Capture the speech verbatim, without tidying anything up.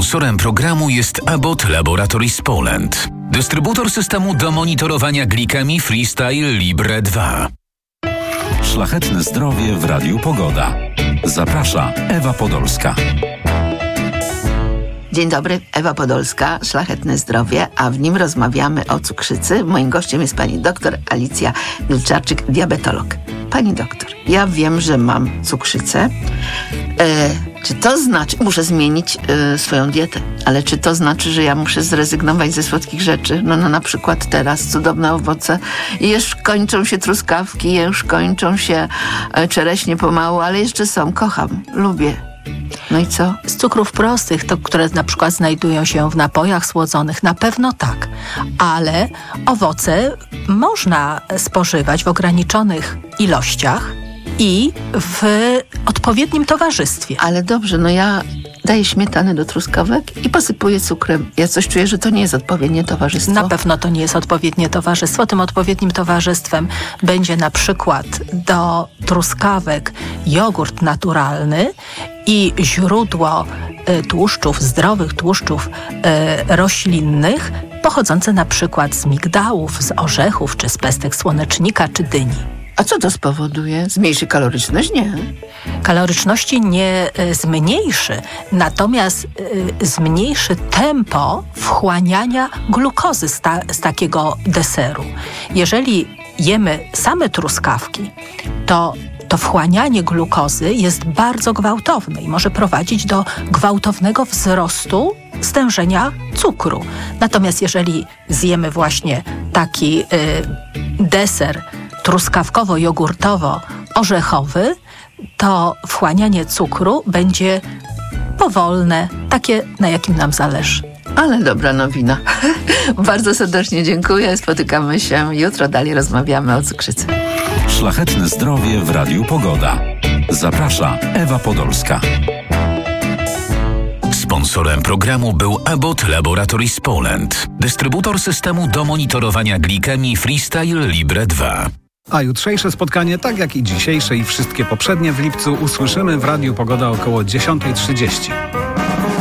Sponsorem programu jest Abbott Laboratories Poland, dystrybutor systemu do monitorowania glikemii Freestyle Libre dwa. Szlachetne zdrowie w Radiu Pogoda. Zaprasza Ewa Podolska. Dzień dobry, Ewa Podolska, Szlachetne Zdrowie, a w nim rozmawiamy o cukrzycy. Moim gościem jest pani doktor Alicja Wilczarczyk, diabetolog. Pani doktor, ja wiem, że mam cukrzycę. E, czy to znaczy, muszę zmienić e, swoją dietę, ale czy to znaczy, że ja muszę zrezygnować ze słodkich rzeczy? No, no na przykład teraz cudowne owoce, już kończą się truskawki, już kończą się e, czereśnie pomału, ale jeszcze są, kocham, lubię. No i co? Z cukrów prostych, to, które na przykład znajdują się w napojach słodzonych, na pewno tak. Ale owoce można spożywać w ograniczonych ilościach i w odpowiednim towarzystwie. Ale dobrze, no ja daję śmietanę do truskawek i posypuję cukrem. Ja coś czuję, że to nie jest odpowiednie towarzystwo. Na pewno to nie jest odpowiednie towarzystwo. Tym odpowiednim towarzystwem będzie na przykład do truskawek jogurt naturalny i źródło y, tłuszczów, zdrowych tłuszczów y, roślinnych, pochodzące na przykład z migdałów, z orzechów, czy z pestek słonecznika, czy dyni. A co to spowoduje? Zmniejszy kaloryczność? Nie. Kaloryczności nie y, zmniejszy, natomiast y, zmniejszy tempo wchłaniania glukozy z, ta, z takiego deseru. Jeżeli jemy same truskawki, to to wchłanianie glukozy jest bardzo gwałtowne i może prowadzić do gwałtownego wzrostu stężenia cukru. Natomiast jeżeli zjemy właśnie taki y, deser truskawkowo-jogurtowo-orzechowy, to wchłanianie cukru będzie powolne, takie, na jakim nam zależy. Ale dobra nowina. Bardzo serdecznie dziękuję. Spotykamy się jutro. Dalej rozmawiamy o cukrzycy. Szlachetne zdrowie w Radiu Pogoda. Zaprasza Ewa Podolska. Sponsorem programu był Abbott Laboratories Poland, dystrybutor systemu do monitorowania glikemii Freestyle Libre dwa. A jutrzejsze spotkanie, tak jak i dzisiejsze i wszystkie poprzednie w lipcu, usłyszymy w Radiu Pogoda około dziesiąta trzydzieści.